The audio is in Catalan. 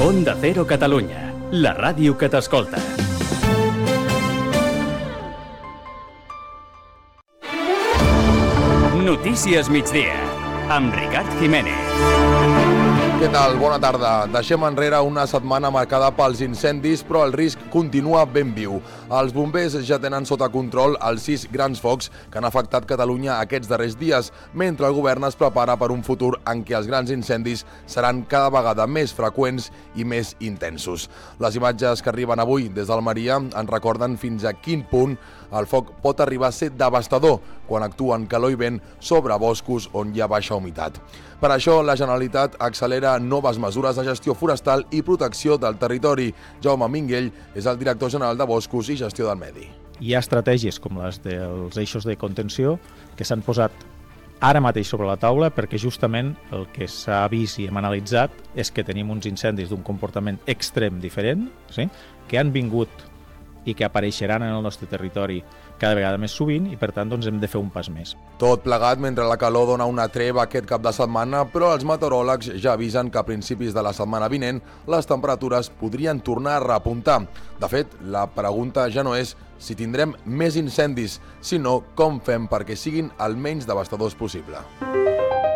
Onda Cero Catalunya, la ràdio que t'escolta. Notícies migdia, amb Ricard Jiménez. Què tal? Bona tarda. Deixem enrere una setmana marcada pels incendis, però el risc continua ben viu. Els bombers ja tenen sota control els 6 grans focs que han afectat Catalunya aquests darrers dies, mentre el govern es prepara per un futur en què els grans incendis seran cada vegada més freqüents i més intensos. Les imatges que arriben avui des d'Almeria ens recorden fins a quin punt el foc pot arribar a ser devastador quan actuen calor i vent sobre boscos on hi ha baixa humitat. Per això, la Generalitat accelera noves mesures de gestió forestal i protecció del territori. Jaume Minguell és el director general de Boscos i Gestió del Medi. Hi ha estratègies com les dels eixos de contenció que s'han posat ara mateix sobre la taula perquè justament el que s'ha vist i hem analitzat és que tenim uns incendis d'un comportament extrem diferent, sí? Que han vingut i que apareixeran en el nostre territori cada vegada més sovint i, per tant, doncs hem de fer un pas més. Tot plegat mentre la calor dona una treva aquest cap de setmana, però els meteoròlegs ja avisen que a principis de la setmana vinent les temperatures podrien tornar a repuntar. De fet, la pregunta ja no és si tindrem més incendis, sinó com fem perquè siguin el menys devastadors possible.